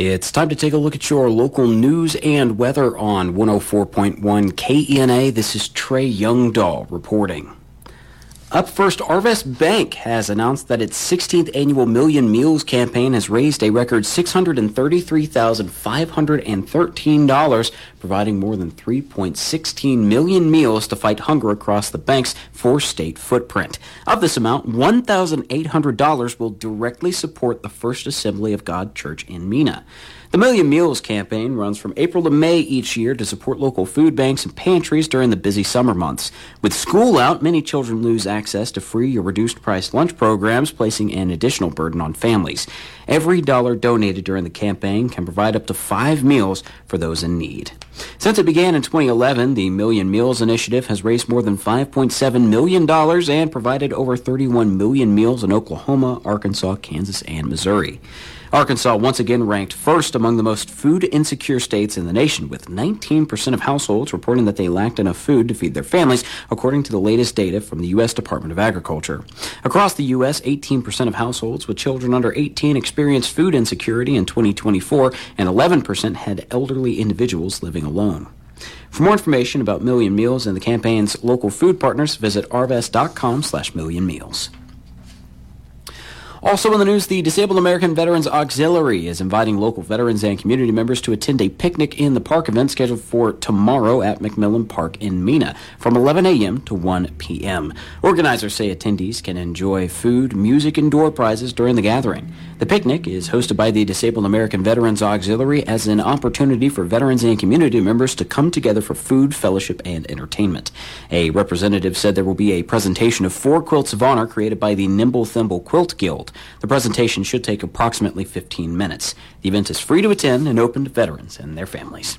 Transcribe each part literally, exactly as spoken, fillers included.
It's time to take a look at your local news and weather on one oh four point one K E N A. This is Trey Youngdahl reporting. Up first, Arvest Bank has announced that its sixteenth annual Million Meals campaign has raised a record six hundred thirty-three thousand five hundred thirteen dollars, providing more than three point one six million meals to fight hunger across the bank's four-state footprint. Of this amount, one thousand eight hundred dollars will directly support the First Assembly of God Church in Mena. The Million Meals campaign runs from April to May each year to support local food banks and pantries during the busy summer months. With school out, many children lose access to free or reduced-price lunch programs, placing an additional burden on families. Every dollar donated during the campaign can provide up to five meals for those in need. Since it began in twenty eleven, the Million Meals Initiative has raised more than five point seven million dollars and provided over thirty-one million meals in Oklahoma, Arkansas, Kansas, and Missouri. Arkansas once again ranked first among the most food-insecure states in the nation, with nineteen percent of households reporting that they lacked enough food to feed their families, according to the latest data from the U S Department of Agriculture. Across the U S, eighteen percent of households with children under eighteen experienced food insecurity in twenty twenty-four, and eleven percent had elderly individuals living alone. For more information about Million Meals and the campaign's local food partners, visit arvest.com slash million meals. Also in the news, the Disabled American Veterans Auxiliary is inviting local veterans and community members to attend a picnic in the park event scheduled for tomorrow at McMillan Park in Mena from eleven a.m. to one p.m. Organizers say attendees can enjoy food, music, and door prizes during the gathering. The picnic is hosted by the Disabled American Veterans Auxiliary as an opportunity for veterans and community members to come together for food, fellowship, and entertainment. A representative said there will be a presentation of four quilts of honor created by the Nimble Thimble Quilt Guild. The presentation should take approximately fifteen minutes. The event is free to attend and open to veterans and their families.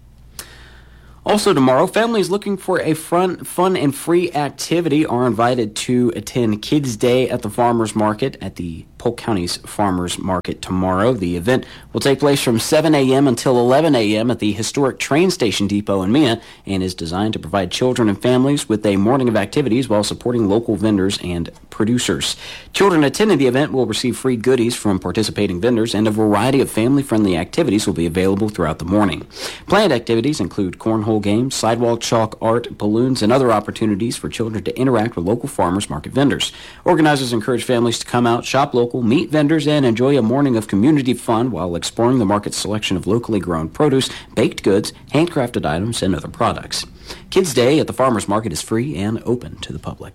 Also tomorrow, families looking for a fun, fun and free activity are invited to attend Kids Day at the Farmers Market at the Polk County's Farmers Market tomorrow. The event will take place from seven a.m. until eleven a.m. at the historic train station depot in Mena and is designed to provide children and families with a morning of activities while supporting local vendors and producers. Children attending the event will receive free goodies from participating vendors, and a variety of family-friendly activities will be available throughout the morning. Planned activities include cornhole games, sidewalk chalk art, balloons, and other opportunities for children to interact with local farmers market vendors. Organizers encourage families to come out, shop local, meet vendors, and enjoy a morning of community fun while exploring the market's selection of locally grown produce, baked goods, handcrafted items, and other products. Kids Day at the Farmers Market is free and open to the public.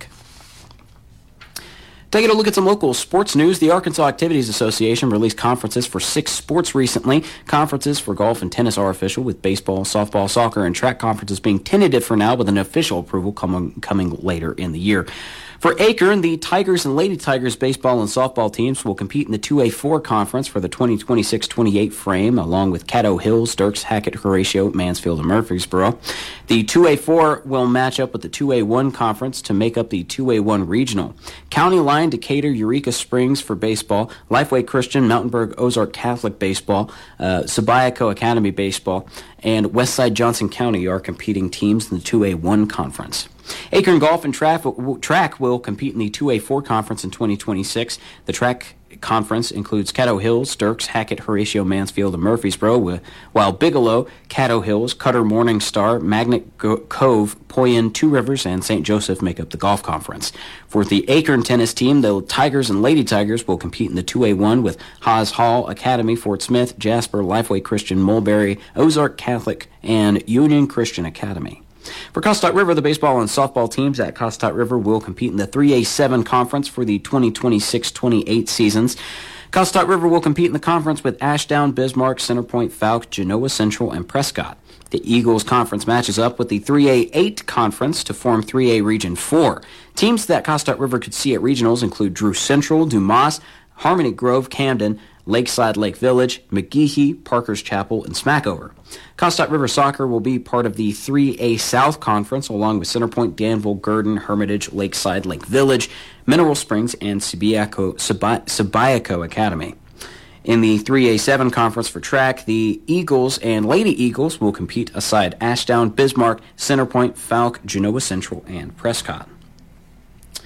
Taking a look at some local sports news, the Arkansas Activities Association released conferences for six sports recently. Conferences for golf and tennis are official, with baseball, softball, soccer, and track conferences being tentative for now, with an official approval coming, coming later in the year. For Akron, the Tigers and Lady Tigers baseball and softball teams will compete in the two A four conference for the twenty twenty-six twenty-eight frame, along with Caddo Hills, Dirks, Hackett, Horatio, Mansfield, and Murfreesboro. The two A four will match up with the two A one conference to make up the two A one regional. County Line, Decatur, Eureka Springs for baseball, Lifeway Christian, Mountainburg, Ozark Catholic baseball, uh, Subiaco Academy baseball, and Westside Johnson County are competing teams in the two A one conference. Akron Golf and track, track will compete in the two A four conference in twenty twenty-six. The track conference includes Caddo Hills, Dirks, Hackett, Horatio, Mansfield, and Murfreesboro, while Bigelow, Caddo Hills, Cutter, Morningstar, Magnet Cove, Poyen, Two Rivers, and Saint Joseph make up the golf conference. For the Akron tennis team, the Tigers and Lady Tigers will compete in the two A one with Haas Hall, Academy, Fort Smith, Jasper, Lifeway Christian, Mulberry, Ozark Catholic, and Union Christian Academy. For Costat River, the baseball and softball teams at Costat River will compete in the three A seven conference for the twenty twenty-six twenty-eight seasons. Costat River will compete in the conference with Ashdown, Bismarck, Centerpoint, Falk, Genoa Central, and Prescott. The Eagles Conference matches up with the three A eight conference to form three A Region four. Teams that Costat River could see at regionals include Drew Central, Dumas, Harmony Grove, Camden, Lakeside Lake Village, McGehee, Parker's Chapel, and Smackover. Costat River Soccer will be part of the three A South Conference, along with Centerpoint, Danville, Gurdon, Hermitage, Lakeside Lake Village, Mineral Springs, and Subiaco, Subi- Subiaco Academy. In the three A seven Conference for track, the Eagles and Lady Eagles will compete aside Ashdown, Bismarck, Centerpoint, Falk, Genoa Central, and Prescott.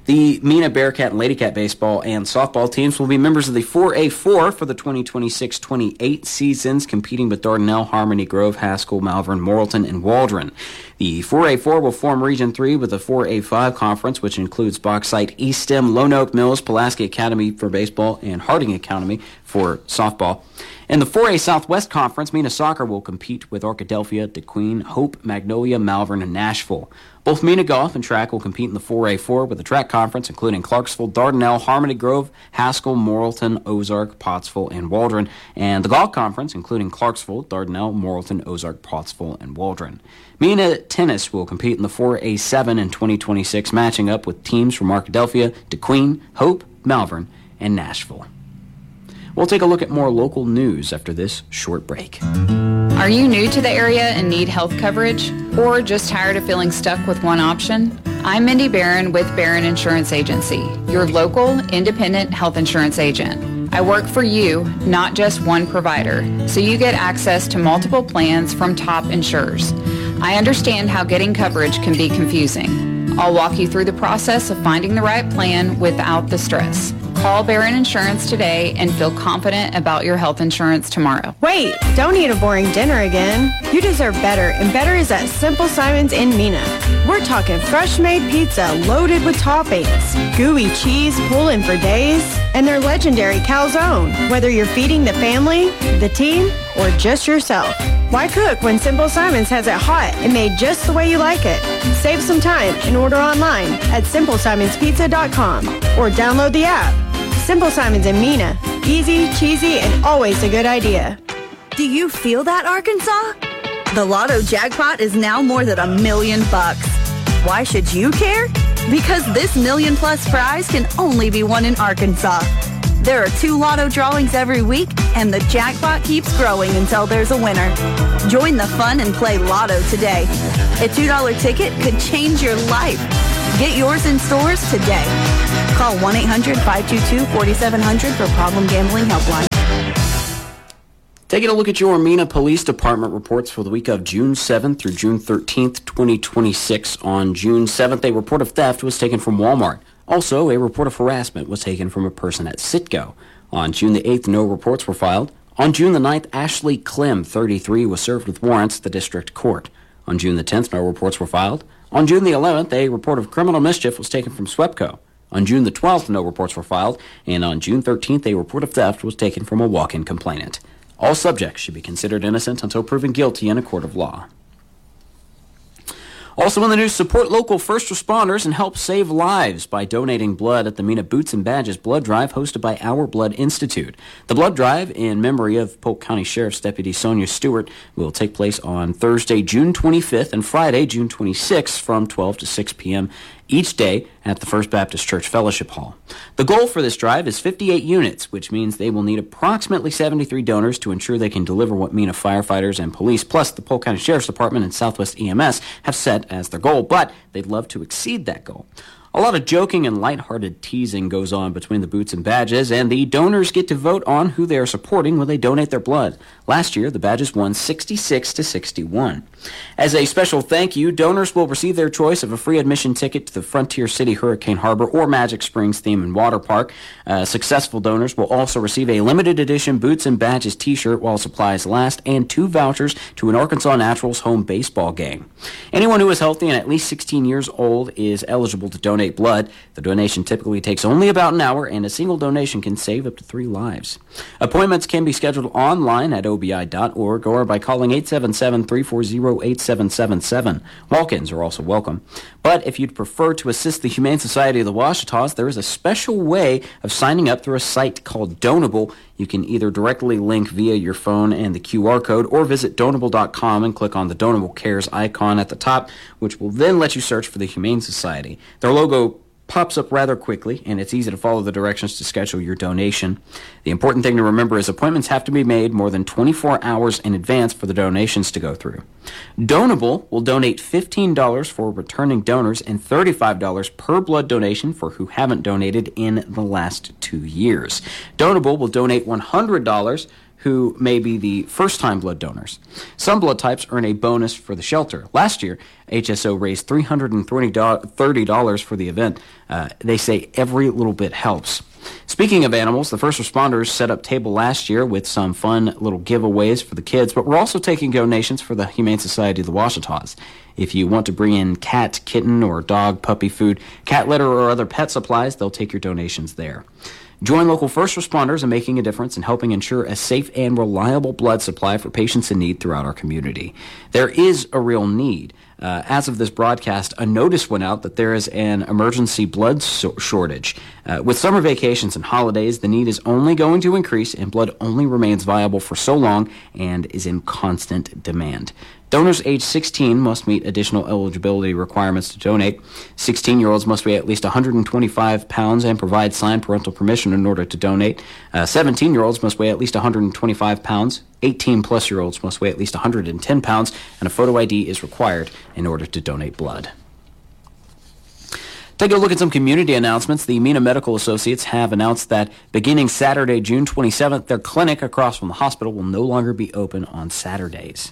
The Mena Bearcat and Ladycat baseball and softball teams will be members of the four A four for the twenty twenty-six twenty-eight seasons, competing with Dardanelle, Harmony Grove, Haskell, Malvern, Morrilton, and Waldron. The four A four will form Region three with the four A five conference, which includes Bauxite, Eastham, Lone Oak Mills, Pulaski Academy for baseball, and Harding Academy for softball. In the four A Southwest Conference, Mena Soccer will compete with Arkadelphia, DeQueen, Hope, Magnolia, Malvern, and Nashville. Both Mena Golf and Track will compete in the four A four with the track conference, including Clarksville, Dardanelle, Harmony Grove, Haskell, Morrilton, Ozark, Pottsville, and Waldron, and the Golf Conference, including Clarksville, Dardanelle, Morrilton, Ozark, Pottsville, and Waldron. Mena Tennis will compete in the four A seven in twenty twenty-six, matching up with teams from Arkadelphia, DeQueen, Hope, Malvern, and Nashville. We'll take a look at more local news after this short break. Are you new to the area and need health coverage? Or just tired of feeling stuck with one option? I'm Mindy Barron with Barron Insurance Agency, your local independent health insurance agent. I work for you, not just one provider, so you get access to multiple plans from top insurers. I understand how getting coverage can be confusing. I'll walk you through the process of finding the right plan without the stress. Call Barron Insurance today and feel confident about your health insurance tomorrow. Wait, don't eat a boring dinner again. You deserve better, and better is at Simple Simon's in Mena. We're talking fresh-made pizza loaded with toppings, gooey cheese pulling for days, and their legendary calzone. Whether you're feeding the family, the team, or just yourself, why cook when Simple Simon's has it hot and made just the way you like it? Save some time and order online at simple simons pizza dot com or download the app. Simple Simon's in Mena. Easy, cheesy, and always a good idea. Do you feel that, Arkansas? The Lotto jackpot is now more than a million bucks. Why should you care? Because this million plus prize can only be won in Arkansas. There are two Lotto drawings every week, and the jackpot keeps growing until there's a winner. Join the fun and play Lotto today. A two dollar ticket could change your life. Get yours in stores today. Call one eight hundred five two two four seven zero zero for Problem Gambling Helpline. Taking a look at your Mena Police Department reports for the week of June seventh through June thirteenth, twenty twenty-six. On June seventh, a report of theft was taken from Walmart. Also, a report of harassment was taken from a person at Citgo. On June the eighth, no reports were filed. On June the ninth, Ashley Clem, thirty-three, was served with warrants at the district court. On June the tenth, no reports were filed. On June the eleventh, a report of criminal mischief was taken from SWEPCO. On June the twelfth, no reports were filed. And on June thirteenth, a report of theft was taken from a walk-in complainant. All subjects should be considered innocent until proven guilty in a court of law. Also in the news, support local first responders and help save lives by donating blood at the Mena Boots and Badges Blood Drive hosted by Our Blood Institute. The blood drive, in memory of Polk County Sheriff's Deputy Sonia Stewart, will take place on Thursday, June twenty-fifth and Friday, June twenty-sixth from twelve to six p.m. each day at the First Baptist Church Fellowship Hall. The goal for this drive is fifty-eight units, which means they will need approximately seventy-three donors to ensure they can deliver what Mena firefighters and police, plus the Polk County Sheriff's Department and Southwest E M S have set as their goal, but they'd love to exceed that goal. A lot of joking and lighthearted teasing goes on between the Boots and Badges, and the donors get to vote on who they are supporting when they donate their blood. Last year, the Badges won sixty-six to sixty-one. As a special thank you, donors will receive their choice of a free admission ticket to the Frontier City Hurricane Harbor or Magic Springs Theme and Water Park. Uh, successful donors will also receive a limited edition Boots and Badges t-shirt while supplies last, and two vouchers to an Arkansas Naturals home baseball game. Anyone who is healthy and at least sixteen years old is eligible to donate blood. The donation typically takes only about an hour, and a single donation can save up to three lives. Appointments can be scheduled online at O B I dot org or by calling eight seven seven, three four zero, eight seven seven seven. Walk-ins are also welcome. But if you'd prefer to assist the Humane Society of the Ouachitas, there is a special way of signing up through a site called Donable. You can either directly link via your phone and the Q R code, or visit donable dot com and click on the Donable Cares icon at the top, which will then let you search for the Humane Society. Their logo pops up rather quickly, and it's easy to follow the directions to schedule your donation. The important thing to remember is appointments have to be made more than twenty-four hours in advance for the donations to go through. Donable will donate fifteen dollars for returning donors and thirty-five dollars per blood donation for who haven't donated in the last two years. Donable will donate one hundred dollars who may be the first-time blood donors. Some blood types earn a bonus for the shelter. Last year, H S O raised three hundred thirty dollars for the event. Uh, they say every little bit helps. Speaking of animals, the first responders set up table last year with some fun little giveaways for the kids, but we're also taking donations for the Humane Society of the Ouachitas. If you want to bring in cat, kitten, or dog, puppy food, cat litter, or other pet supplies, they'll take your donations there. Join local first responders in making a difference and helping ensure a safe and reliable blood supply for patients in need throughout our community. There is a real need. Uh, as of this broadcast, a notice went out that there is an emergency blood so- shortage. Uh, with summer vacations and holidays, the need is only going to increase, and blood only remains viable for so long and is in constant demand. Donors age sixteen must meet additional eligibility requirements to donate. sixteen-year-olds must weigh at least one hundred twenty-five pounds and provide signed parental permission in order to donate. Uh, seventeen-year-olds must weigh at least one hundred twenty-five pounds. eighteen-plus-year-olds must weigh at least one hundred ten pounds, and a photo I D is required in order to donate blood. Take a look at some community announcements. The Mena Medical Associates have announced that beginning Saturday, June twenty-seventh, their clinic across from the hospital will no longer be open on Saturdays.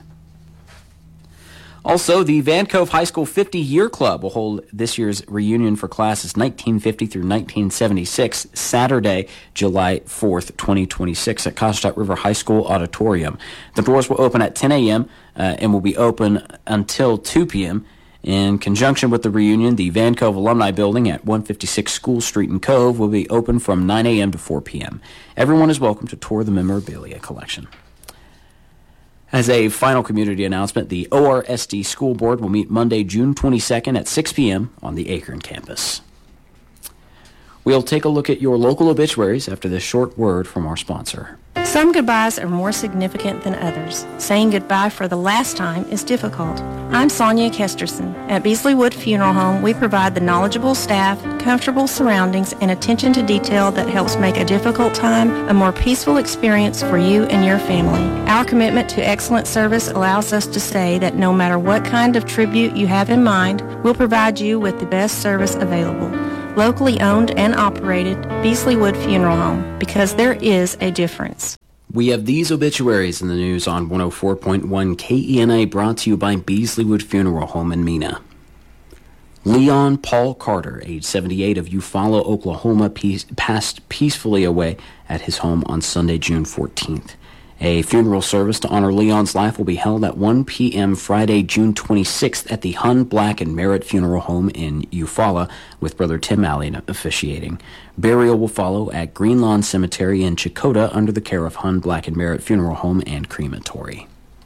Also, the Van Cove High School fifty-year Club will hold this year's reunion for classes nineteen fifty through nineteen seventy-six, Saturday, July fourth, twenty twenty-six, at Kostat River High School Auditorium. The doors will open at ten a.m. Uh, and will be open until two p.m. In conjunction with the reunion, the Van Cove Alumni Building at one fifty-six School Street in Cove will be open from nine a.m. to four p.m. Everyone is welcome to tour the memorabilia collection. As a final community announcement, the O R S D School Board will meet Monday, June twenty-second at six p.m. on the Akron campus. We'll take a look at your local obituaries after this short word from our sponsor. Some goodbyes are more significant than others. Saying goodbye for the last time is difficult. I'm Sonia Kesterson. At Beasley Wood Funeral Home, we provide the knowledgeable staff, comfortable surroundings, and attention to detail that helps make a difficult time a more peaceful experience for you and your family. Our commitment to excellent service allows us to say that no matter what kind of tribute you have in mind, we'll provide you with the best service available. Locally owned and operated, Beasley Wood Funeral Home, because there is a difference. We have these obituaries in the news on one oh four point one K E N A, brought to you by Beasley Wood Funeral Home in Mena. Leon Paul Carter, age seventy-eight, of Eufaula, Oklahoma, peace, passed peacefully away at his home on Sunday, June fourteenth. A funeral service to honor Leon's life will be held at one p.m. Friday, June twenty-sixth at the Hun, Black, and Merritt Funeral Home in Eufaula, with Brother Tim Alley officiating. Burial will follow at Green Lawn Cemetery in Chakota under the care of Hun, Black, and Merritt Funeral Home and Crematory.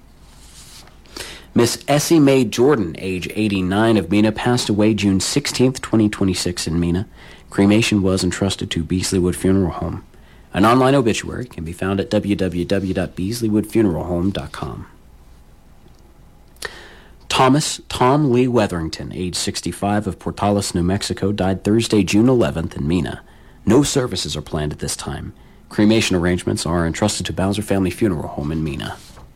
Miss Essie Mae Jordan, age eighty-nine, of Mena, passed away June sixteenth, twenty twenty-six in Mena. Cremation was entrusted to Beasley Wood Funeral Home. An online obituary can be found at w w w dot beasley wood funeral home dot com. Thomas Tom Lee Wetherington, age sixty-five, of Portales, New Mexico, died Thursday, June eleventh in Mena. No services are planned at this time. Cremation arrangements are entrusted to Bowser Family Funeral Home in Mena.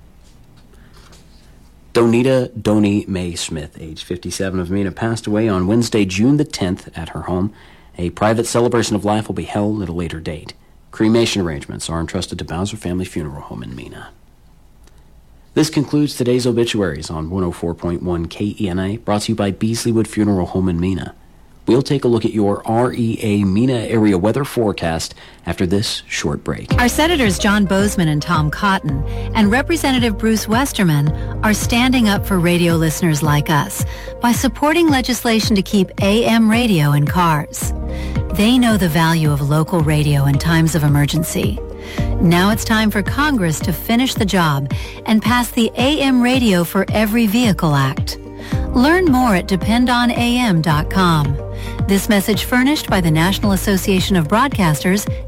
Donita Donnie Mae Smith, age fifty-seven, of Mena, passed away on Wednesday, June the tenth at her home. A private celebration of life will be held at a later date. Cremation arrangements are entrusted to Bowser Family Funeral Home in Mena. This concludes today's obituaries on one oh four point one K E N A, brought to you by Beasley Wood Funeral Home in Mena. We'll take a look at your R E A Mena area weather forecast after this short break. Our Senators John Bozeman and Tom Cotton and Representative Bruce Westerman are standing up for radio listeners like us by supporting legislation to keep A M radio in cars. They know the value of local radio in times of emergency. Now it's time for Congress to finish the job and pass the A M Radio for Every Vehicle Act. Learn more at depend on a m dot com. This message furnished by the National Association of Broadcasters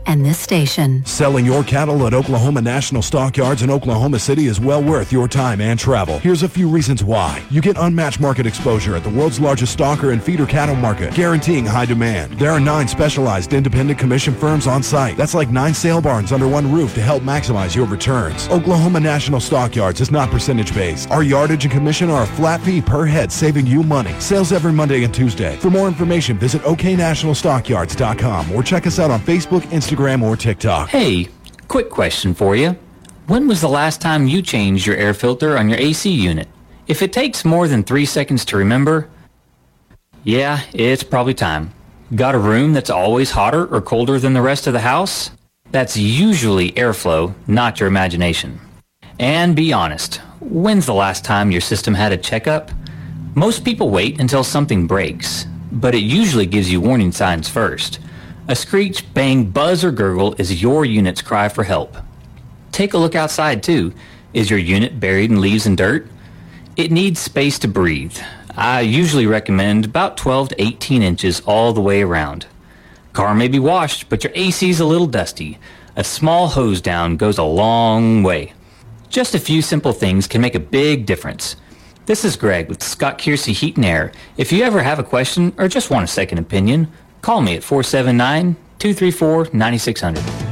and this station. Selling your cattle at Oklahoma National Stockyards in Oklahoma City is well worth your time and travel. Here's a few reasons why. You get unmatched market exposure at the world's largest stalker and feeder cattle market, guaranteeing high demand. There are nine specialized independent commission firms on site. That's like nine sale barns under one roof to help maximize your returns. Oklahoma National Stockyards is not percentage-based. Our yardage and commission are a flat fee per head, saving you money. Sales every Monday and Tuesday. For more information, visit O K national stockyards dot com or check us out on Facebook, Instagram, or TikTok. Hey, quick question for you. When was the last time you changed your air filter on your A C unit? If it takes more than three seconds to remember, yeah, it's probably time. Got a room that's always hotter or colder than the rest of the house? That's usually airflow, not your imagination. And be honest, when's the last time your system had a checkup? Most people wait until something breaks, but it usually gives you warning signs first. A screech, bang, buzz, or gurgle is your unit's cry for help. Take a look outside, too. Is your unit buried in leaves and dirt? It needs space to breathe. I usually recommend about twelve to eighteen inches all the way around. Car may be washed, but your A C's a little dusty. A small hose down goes a long way. Just a few simple things can make a big difference. This is Greg with Scott Kiersey Heat and Air. If you ever have a question or just want a second opinion, call me at four seven nine, two three four, nine six zero zero.